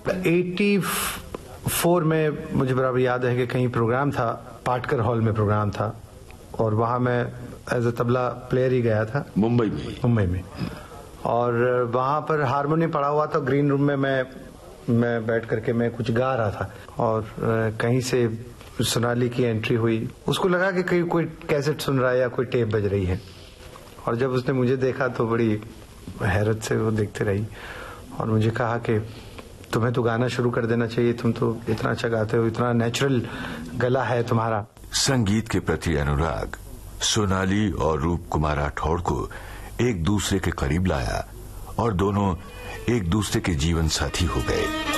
84 में मुझे बराबर याद है कि कहीं प्रोग्राम था, पाटकर हॉल में प्रोग्राम था, और वहां मैं एज ए तबला प्लेयर ही गया था, मुंबई में। और वहां पर हारमोनियम पड़ा हुआ था, ग्रीन रूम में मैं बैठ करके मैं कुछ गा रहा था, और कहीं से सोनाली की एंट्री हुई। उसको लगा कि कहीं कोई कैसेट सुन रहा है या कोई टेप बज रही है, और जब उसने मुझे देखा तो बड़ी हैरत से वो देखते रही और मुझे कहा कि तुम्हें तो गाना शुरू कर देना चाहिए, तुम तो इतना अच्छा गाते हो, इतना नेचुरल गला है तुम्हारा। संगीत के प्रति अनुराग सोनाली और रूप कुमार राठौड़ को एक दूसरे के करीब लाया और दोनों एक दूसरे के जीवन साथी हो गए।